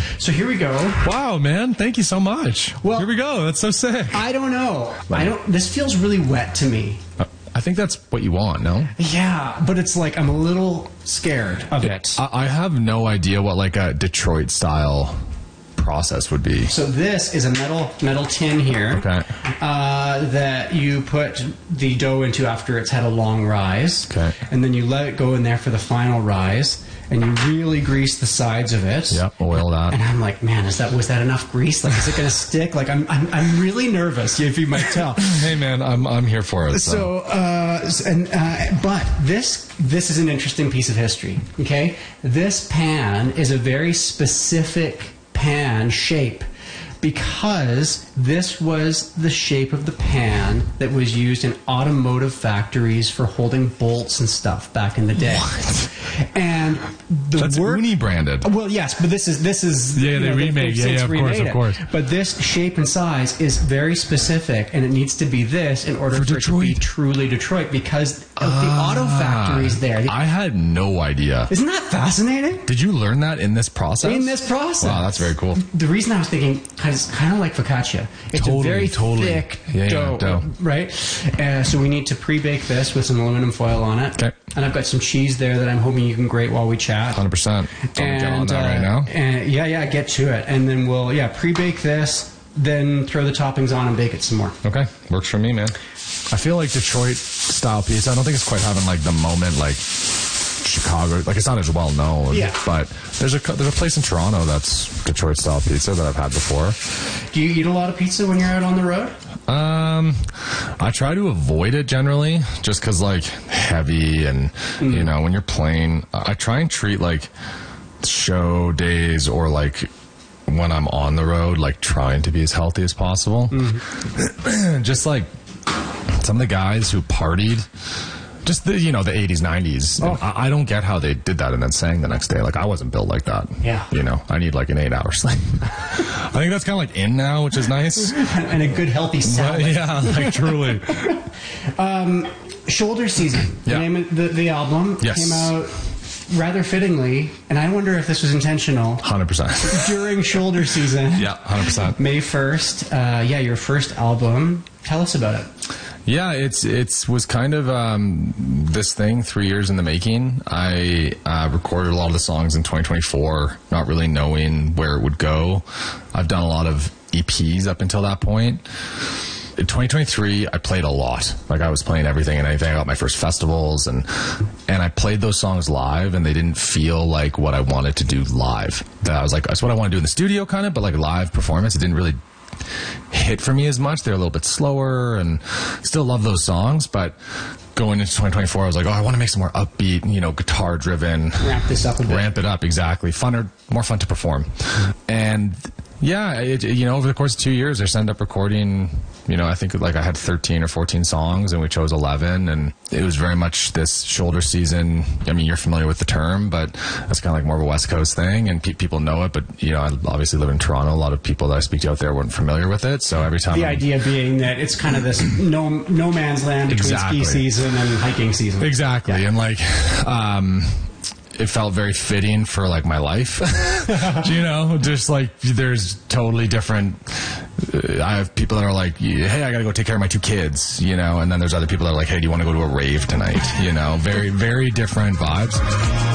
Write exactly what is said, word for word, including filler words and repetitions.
So here we go. Wow, man. Thank you so much. Well, here we go. That's so sick. I don't know. I don't. This feels really wet to me. Uh, I think that's what you want, no? Yeah, but it's like I'm a little scared of it. I, I have no idea what like a Detroit style process would be. So this is a metal metal tin here, Okay. uh, that you put the dough into after it's had a long rise, Okay. and then you let it go in there for the final rise, and you really grease the sides of it. Yep, oil that. And I'm like, man, is that was that enough grease? Like, is it going to stick? Like, I'm, I'm I'm really nervous, if you might tell. Hey, man, I'm I'm here for it. So, uh, and uh, but this this is an interesting piece of history. Okay, this pan is a very specific pan shape, because this was the shape of the pan that was used in automotive factories for holding bolts and stuff back in the day. What? And the That's work, Uni branded. well, yes, but this is this is Yeah, you they know, they've- remade. they've Yeah, since yeah, of course, remade of course. it. But this shape and size is very specific, and it needs to be this in order For for, it to be Detroit. truly Detroit, because of the auto factories there. The- I had no idea. Isn't that fascinating? Did you learn that in this process? In this process. Wow, that's very cool. The reason I was thinking, because it's kind of like focaccia. It's Totally, a very totally. thick Yeah, yeah, dough, dough. right? Uh, so we need to pre-bake this with some aluminum foil on it. Okay. And I've got some cheese there that I'm hoping you can grate while we chat. one hundred percent. I'm gonna get on that uh, right now. And yeah, yeah, get to it. And then we'll, yeah, pre-bake this, then throw the toppings on and bake it some more. Okay, works for me, man. I feel like Detroit style pizza, I don't think it's quite having like the moment like Chicago, like it's not as well known. Yeah. But there's a there's a place in Toronto that's Detroit style pizza that I've had before. Do you eat a lot of pizza when you're out on the road? Um, I try to avoid it generally, just because like heavy and Mm. you know when you're playing, I try and treat like show days or like when I'm on the road, like trying to be as healthy as possible. Mm-hmm. Just like some of the guys who partied. Just the, you know, the eighties, nineties. Oh. I, I don't get how they did that and then sang the next day. Like, I wasn't built like that. Yeah. You know, I need like an eight hour sleep. I think that's kind of like in now, which is nice. And a good healthy But, salad. yeah, like truly. Um, Shoulder Season, the Yeah. name of the, the album, Yes. came out rather fittingly, and I wonder if this was intentional. one hundred percent. During Shoulder Season. Yeah, one hundred percent. May first, uh, yeah, your first album. Tell us about it. Yeah, it's it's was kind of um, this thing three years in the making. I uh, recorded a lot of the songs in twenty twenty-four, not really knowing where it would go. I've done a lot of E Ps up until that point. In twenty twenty-three, I played a lot. Like I was playing everything and anything. I got my first festivals, and and I played those songs live, and they didn't feel like what I wanted to do live. That I was like, that's what I want to do in the studio, kind of, but like live performance, it didn't really hit for me as much. They're a little bit slower, and still love those songs, but going into twenty twenty-four, I was like, oh, I want to make some more upbeat, you know, guitar driven, Ramp this up a bit. ramp it up, exactly, funner, more fun to perform. And yeah, it, you know, over the course of two years, I ended up recording, you know, I think like I had thirteen or fourteen songs, and we chose eleven, and it was very much this shoulder season. I mean, you're familiar with the term, but that's kind of like more of a West Coast thing, and pe- people know it, but, you know, I obviously live in Toronto. A lot of people that I speak to out there weren't familiar with it, so every time... The I'm- idea being that it's kind of this no no man's land between Exactly. ski season and hiking season. Exactly, Yeah. and like... um it felt very fitting for like my life. You know, just like there's totally different. Uh, I have people that are like, hey, I got to go take care of my two kids, you know, and then there's other people that are like, hey, do you want to go to a rave tonight? You know, very, very different vibes.